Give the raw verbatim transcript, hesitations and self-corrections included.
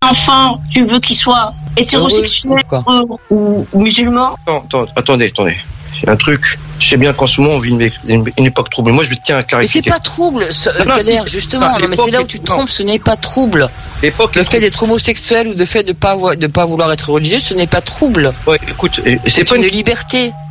enfant, tu veux qu'il soit hétérosexuel oui, ou, ou musulman? Non, attends, attendez, attendez. C'est un truc. Je sais bien qu'en ce moment on vit une, une, une époque trouble. Moi, je tiens à clarifier. Mais c'est pas trouble, ce, non, Kader, si, justement. Non, mais c'est là où tu te trompes. Ce n'est pas trouble. L'époque le fait d'être homosexuel ou le fait de pas de pas vouloir être religieux, ce n'est pas trouble. Ouais, écoute, c'est, c'est pas une, une liberté.